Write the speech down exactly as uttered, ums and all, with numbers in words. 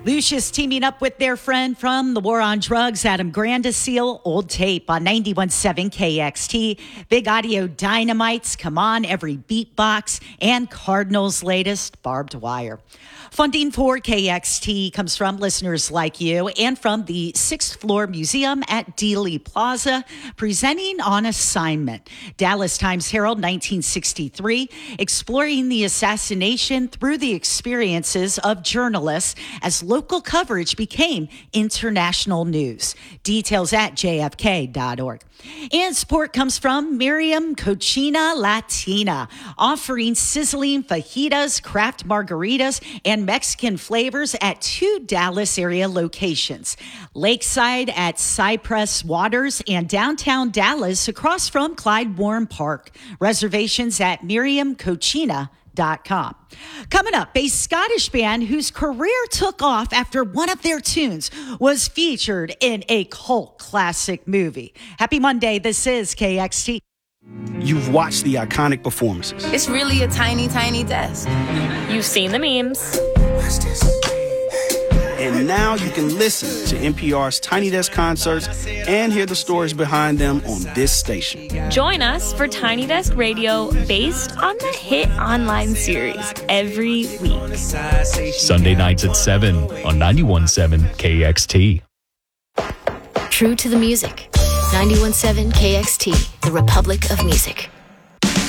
Lucius teaming up with their friend from the War on Drugs, Adam Grandiseel, Old Tape on ninety-one point seven K X T. Big Audio Dynamites, Come On, Every Beatbox, and Cardinals' latest, Barbed Wire. Funding for K X T comes from listeners like you and from the sixth Floor Museum at Dealey Plaza, presenting On Assignment. Dallas Times-Herald, nineteen sixty-three, exploring the assassination through the experiences of journalists as local coverage became international news. Details at j f k dot org. And support comes from Miriam Cochina Latina, offering sizzling fajitas, craft margaritas, and Mexican flavors at two Dallas area locations. Lakeside at Cypress Waters and downtown Dallas across from Clyde Warren Park. Reservations at miriam cochina dot com. Coming up, a Scottish band whose career took off after one of their tunes was featured in a cult classic movie. Happy Monday. This is K X T. You've watched the iconic performances. It's really a tiny, tiny desk. You've seen the memes. And now you can listen to N P R's Tiny Desk concerts and hear the stories behind them on this station. Join us for Tiny Desk Radio based on the hit online series every week. Sunday nights at seven on ninety-one point seven K X T. True to the music. ninety-one point seven K X T, the Republic of Music.